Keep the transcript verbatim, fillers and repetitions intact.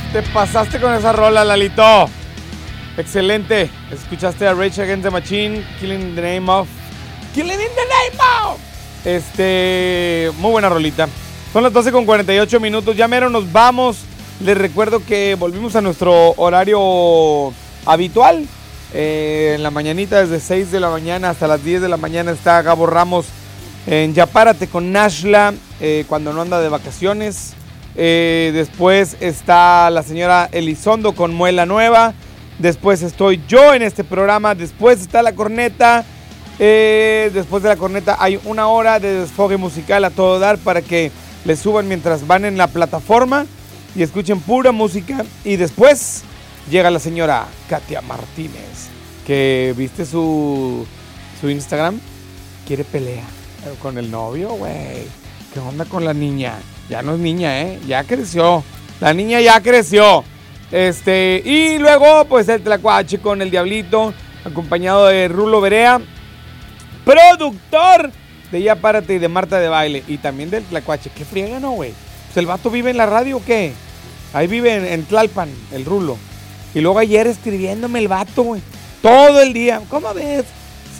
Te pasaste con esa rola, Lalito. Excelente. Escuchaste a Rage Against the Machine, Killing in the Name of. Killing in the Name of. Este. Muy buena rolita. Son las doce con cuarenta y ocho minutos. Ya mero nos vamos. Les recuerdo que volvimos a nuestro horario habitual. Eh, en la mañanita, desde seis de la mañana hasta las diez de la mañana, está Gabo Ramos en Ya Párate con Nashla, eh, cuando no anda de vacaciones. Eh, después está la señora Elizondo con Muela Nueva. Después estoy yo en este programa. Después está la corneta. Eh, después de la corneta hay una hora de desfogue musical a todo dar para que le suban mientras van en la plataforma y escuchen pura música. Y después llega la señora Katia Martínez, que viste su, su Instagram. Quiere pelea con el novio, güey. ¿Qué onda con la niña? Ya no es niña, ¿eh? Ya creció. La niña ya creció. Este, y luego, pues el Tlacuache con el Diablito, acompañado de Rulo Berea, productor de Ya Párate y de Marta de Baile. Y también del Tlacuache. ¿Qué friega, no, güey? Pues el vato vive en la radio, ¿o qué? Ahí vive en, en Tlalpan, el Rulo. Y luego ayer escribiéndome el vato, güey. Todo el día. ¿Cómo ves?